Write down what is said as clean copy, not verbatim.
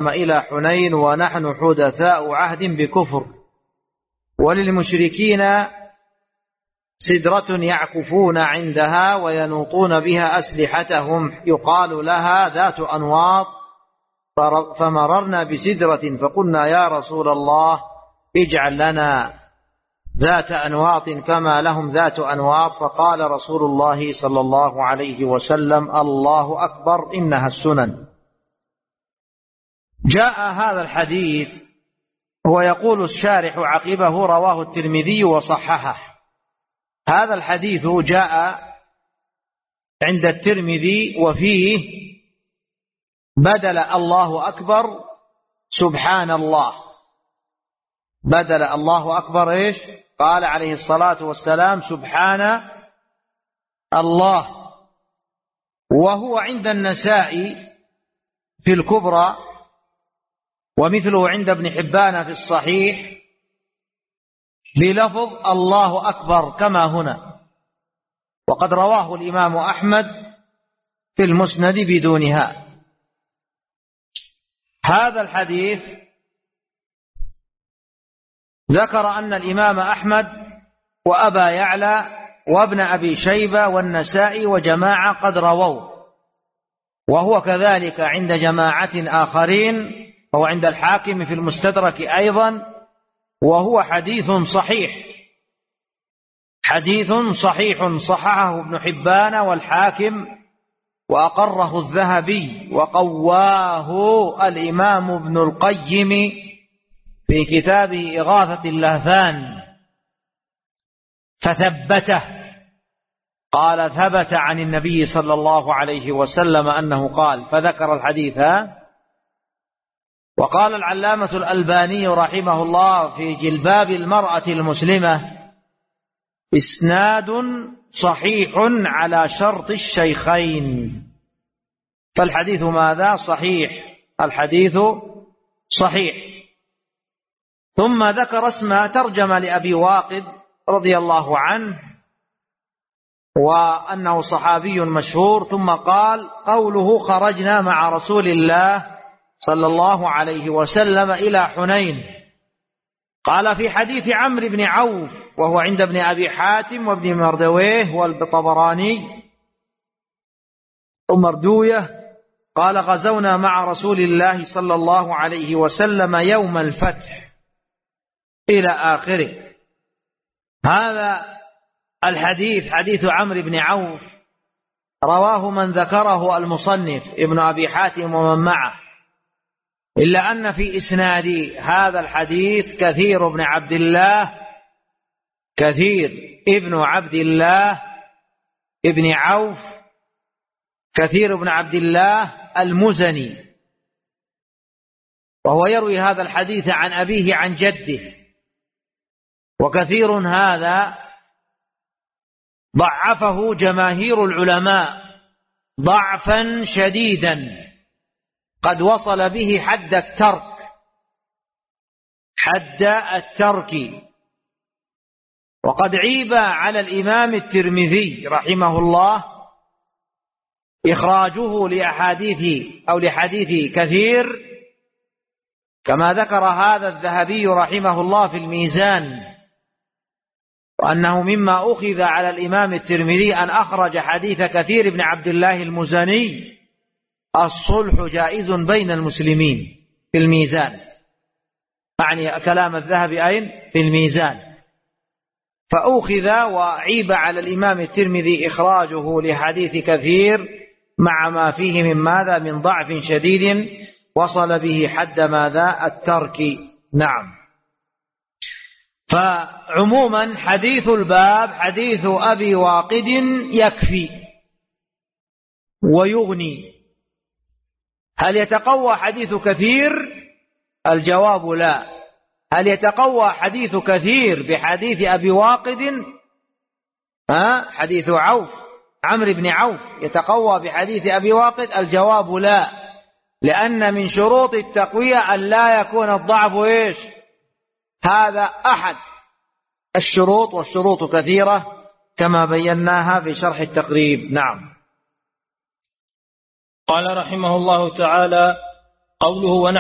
إلى حنين ونحن حدثاء عهد بكفر، وللمشركين سدرة يعكفون عندها وينوطون بها أسلحتهم يقال لها ذات أنواط، فمررنا بسدرة فقلنا يا رسول الله اجعل لنا ذات أنواط كما لهم ذات أنواط، فقال رسول الله صلى الله عليه وسلم الله أكبر إنها السنن. جاء هذا الحديث هو يقول الشارح عقبه رواه الترمذي وصححه. هذا الحديث جاء عند الترمذي وفيه بدل الله أكبر سبحان الله، بدل الله أكبر إيش؟ قال عليه الصلاة والسلام سبحان الله. وهو عند النسائي في الكبرى ومثله عند ابن حبان في الصحيح بلفظ الله أكبر كما هنا، وقد رواه الإمام أحمد في المسند بدونها. هذا الحديث ذكر أن الإمام أحمد وأبا يعلى وابن أبي شيبة والنسائي وجماعة قد رووه، وهو كذلك عند جماعة آخرين، وهو عند الحاكم في المستدرك أيضا، وهو حديث صحيح، حديث صحيح صححه ابن حبان والحاكم وأقره الذهبي، وقواه الإمام ابن القيم في كتابه إغاثة اللهفان فثبته، قال ثبت عن النبي صلى الله عليه وسلم أنه قال، فذكر الحديث. وقال العلامة الألباني رحمه الله في جلباب المرأة المسلمة إسناد صحيح على شرط الشيخين، فالحديث ماذا؟ صحيح، الحديث صحيح. ثم ذكر اسم ترجم لأبي واقد رضي الله عنه وأنه صحابي مشهور، ثم قال قوله خرجنا مع رسول الله صلى الله عليه وسلم إلى حنين. قال في حديث عمرو بن عوف وهو عند ابن أبي حاتم وابن مردويه والطبراني ومردويه، قال غزونا مع رسول الله صلى الله عليه وسلم يوم الفتح إلى آخره. هذا الحديث حديث عمرو بن عوف رواه من ذكره المصنف ابن أبي حاتم ومن معه، إلا أن في إسناد هذا الحديث كثير ابن عبد الله ابن عوف، كثير بن عبد الله المزني، وهو يروي هذا الحديث عن أبيه عن جده، وكثير هذا ضعفه جماهير العلماء ضعفا شديدا قد وصل به حد الترك، وقد عيب على الإمام الترمذي رحمه الله إخراجه لحديث كثير، كما ذكر هذا الذهبي رحمه الله في الميزان، وأنه مما أخذ على الإمام الترمذي أن أخرج حديث كثير بن عبد الله المزني الصلح جائز بين المسلمين في الميزان، يعني كلام الذهبي أين؟ في الميزان، فأخذ وعيب على الإمام الترمذي إخراجه لحديث كثير مع ما فيه من ماذا؟ من ضعف شديد وصل به حد ماذا؟ الترك. نعم. فعموما حديث الباب حديث أبي واقد يكفي ويغني. هل يتقوى حديث كثير؟ الجواب لا. هل يتقوى حديث كثير بحديث أبي واقد؟ حديث عمرو بن عوف يتقوى بحديث أبي واقد؟ الجواب لا، لأن من شروط التقوية أن لا يكون الضعف إيش؟ هذا أحد الشروط، والشروط كثيرة كما بيناها في شرح التقريب. نعم. قال رحمه الله تعالى: قوله